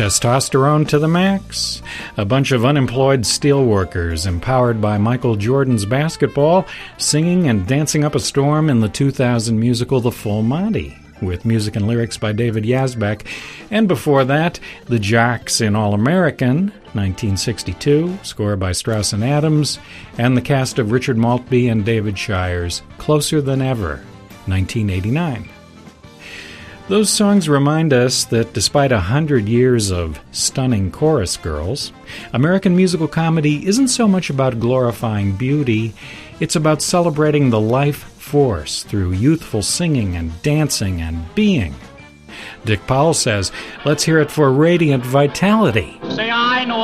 Testosterone to the max. A bunch of unemployed steelworkers empowered by Michael Jordan's basketball singing and dancing up a storm in the 2000 musical The Full Monty, with music and lyrics by David Yazbek. And before that, The Jocks in All-American, 1962, score by Strauss and Adams, and the cast of Richard Maltby and David Shire's Closer Than Ever, 1989. Those songs remind us that despite 100 years of stunning chorus girls, American musical comedy isn't so much about glorifying beauty, it's about celebrating the life force through youthful singing and dancing and being. Dick Powell says, let's hear it for Radiant Vitality. Say, I know